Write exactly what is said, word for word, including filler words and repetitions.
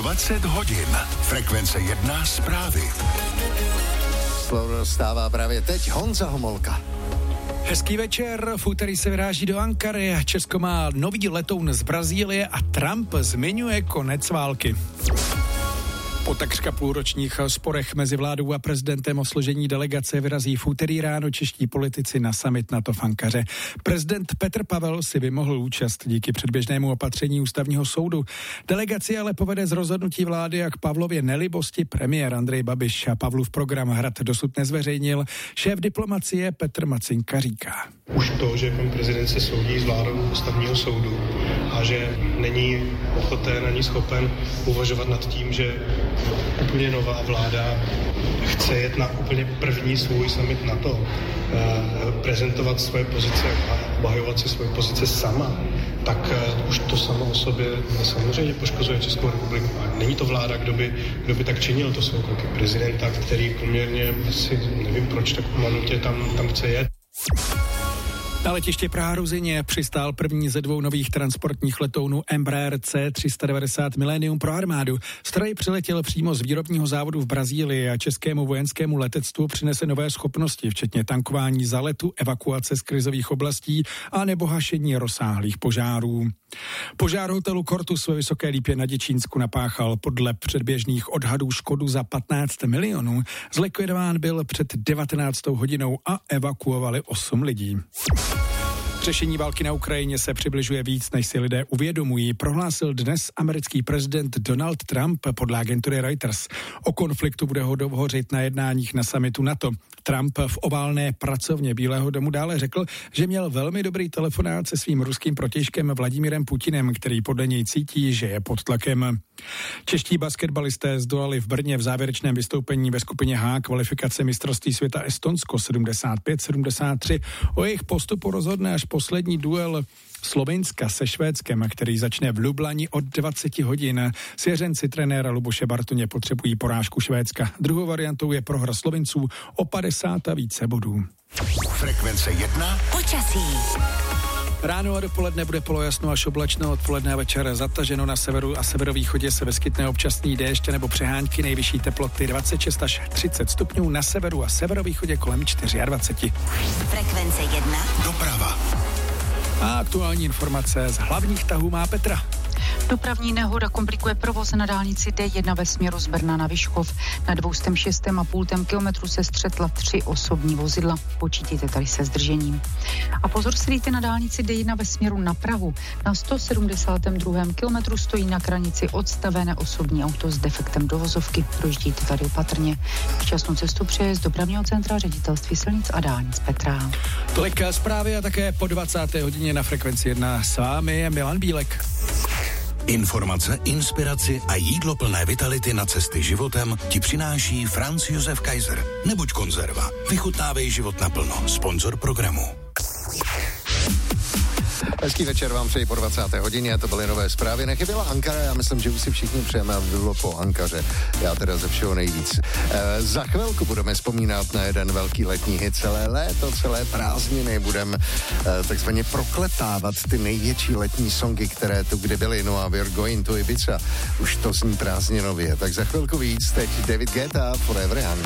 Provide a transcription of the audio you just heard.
dvacet hodin. Frekvence jedna zprávy. Slovo dostává právě teď Honza Homolka. Hezký večer, v úterý se vyráží do Ankary, Česko má nový letoun z Brazílie a Trump zmiňuje konec války. Po takřka půlročních sporech mezi vládou a prezidentem o složení delegace vyrazí v úterý ráno čeští politici na summit NATO v Ankaře. Prezident Petr Pavel si vymohl účast díky předběžnému opatření ústavního soudu. Delegaci ale povede z rozhodnutí vlády jak Pavlově nelibosti premiér Andrej Babiš a Pavlův program Hrad dosud nezveřejnil. Šéf diplomacie Petr Macinka říká. Už to, že pan prezident se soudí s vládou ústavního soudu a že není ochoten ani schopen uvažovat nad tím, že úplně nová vláda chce jet na úplně první svůj summit NATO, prezentovat svoje pozice a obhajovat si svoje pozice sama, tak už to samo o sobě samozřejmě poškozuje Českou republiku. A není to vláda, kdo by, kdo by tak činil, to jsou kroky prezidenta, který poměrně asi nevím proč tak umanutě tam, tam chce jet. Na letiště Praha-Ruzyně přistál první ze dvou nových transportních letounů Embraer C tři sta devadesát Millennium pro armádu. Stroj přiletěl přímo z výrobního závodu v Brazílii a českému vojenskému letectvu přinese nové schopnosti, včetně tankování záletu, evakuace z krizových oblastí a nebo hašení rozsáhlých požárů. Požár hotelu Cortus ve Vysoké Lípě na Děčínsku napáchal podle předběžných odhadů škodu za patnáct milionů. Zlikvidován byl před devatenáctou hodinou a evakuovali osm lidí. Řešení války na Ukrajině se přibližuje víc, než si lidé uvědomují, prohlásil dnes americký prezident Donald Trump podle agentury Reuters. O konfliktu bude hovořit na jednáních na summitu NATO. Trump v oválné pracovně Bílého domu dále řekl, že měl velmi dobrý telefonát se svým ruským protějškem Vladimirem Putinem, který podle něj cítí, že je pod tlakem. Čeští basketbalisté zdolali v Brně v závěrečném vystoupení ve skupině H kvalifikace mistrovství světa Estonsko sedmdesát pět sedmdesát tři. O jejich postupu rozhodne až poslední duel Slovinska se Švédskem, který začne v Lublani od dvacet hodin. Svěřenci trenéra Luboše Bartoně potřebují porážku Švédska. Druhou variantou je prohra Slovinců o padesát a více bodů. Frekvence jedna. Počasí. Ráno a dopoledne bude polojasno až oblačno, odpoledne a večer zataženo, na severu a severovýchodě se vyskytne občasný déšť nebo přehánky, nejvyšší teploty dvacet šest až třicet stupňů, na severu a severovýchodě kolem dvacet čtyři. Frekvence jedna. Doprava. A aktuální informace z hlavních tahů má Petra. Dopravní nehoda komplikuje provoz na dálnici D jedna ve směru z Brna na Vyškov. Na dvě stě šest a půl kilometru se střetla tři osobní vozidla. Počítejte tady se zdržením. A pozor si dejte na dálnici D jedna ve směru na Prahu. Na sto sedmdesátém druhém kilometru stojí na kranici odstavené osobní auto s defektem dovozovky. Projíždíte tady opatrně. Šťastnou cestu přeje z dopravního centra Ředitelství silnic a dálnic Petra. Tolik zprávy a také po dvacáté hodině na Frekvenci jedna s vámi je Milan Bílek. Informace, inspiraci a jídlo plné vitality na cesty životem ti přináší Franz Josef Kaiser. Nebuď konzerva. Vychutnávej život naplno. Sponzor programu. Hezký večer vám přeji po dvacáté hodině, to byly nové zprávy. Nechyběla Ankara, já myslím, že už si všichni přejeme, aby bylo po Ankaře. Já teda ze všeho nejvíc. E, za chvilku budeme vzpomínat na jeden velký letní hit, celé léto, celé prázdniny. Budeme e, takzvaně prokletávat ty největší letní songy, které tu kdy byly. No a We're Going to Ibiza. Už to zní prázdninově. Tak za chvilku víc, teď David Guetta, Forever Young.